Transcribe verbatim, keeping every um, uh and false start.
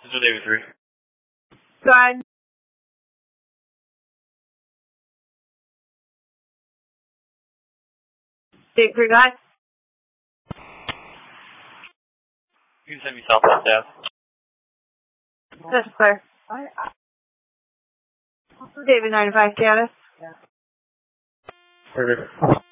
This is David three. Go ahead. David three, go ahead. You can send me Southwest Ave. That's clear. David nine five status. Perfect.